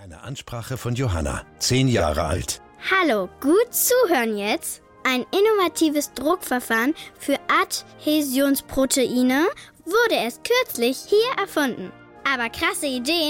Eine Ansprache von Johanna, 10 Jahre alt. Hallo, gut zuhören jetzt. Ein innovatives Druckverfahren für Adhäsionsproteine wurde erst kürzlich hier erfunden. Aber krasse Ideen